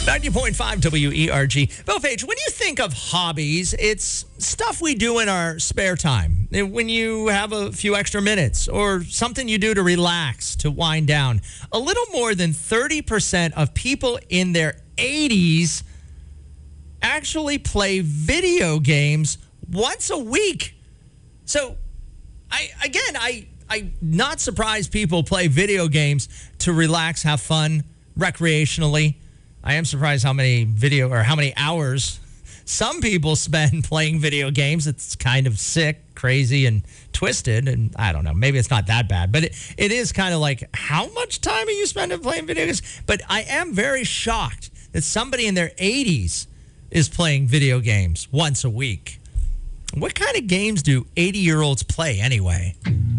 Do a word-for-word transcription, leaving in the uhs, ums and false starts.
ninety point five W E R G. Bill Page, when you think of hobbies, it's stuff we do in our spare time. When you have a few extra minutes or something you do to relax, to wind down. A little more than thirty percent of people in their eighties actually play video games once a week. So, I again, I, I'm not surprised people play video games to relax, have fun, recreationally. I am surprised how many video or how many hours some people spend playing video games. It's kind of sick, crazy, and twisted. And I don't know, maybe it's not that bad, but it, it is kind of like, how much time are you spending playing video games? But I am very shocked that somebody in their eighties is playing video games once a week. What kind of games do eighty-year-olds play anyway?